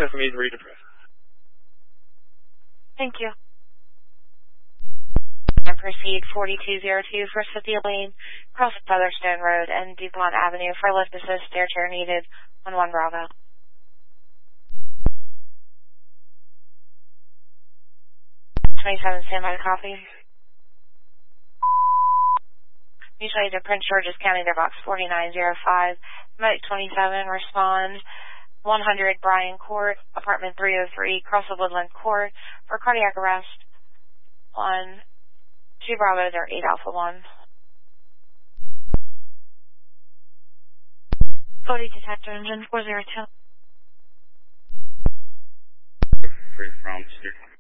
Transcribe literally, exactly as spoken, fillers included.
Stephanie to read the press. Thank you. And proceed forty-two oh two First Cynthia Lane, cross Featherstone Road and DuPont Avenue for lift assist stair chair needed on one Bravo. twenty-seven, standby to copy. Usually to Prince George's County, their box forty-nine oh five. Medic twenty-seven, respond one hundred Bryan Court, apartment three oh three, cross of Woodland Court for cardiac arrest on two Bravo, they're eight Alpha one. forty detector engine four zero two. Free from